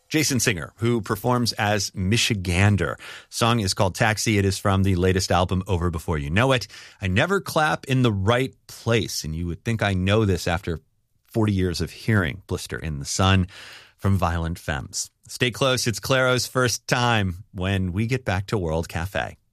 Jason Singer, who performs as Michigander. Song is called Taxi. It is from the latest album, Over Before You Know It. I never clap in the right place, and you would think I know this after 40 years of hearing Blister in the Sun from Violent Femmes. Stay close. It's Claro's first time when we get back to World Cafe.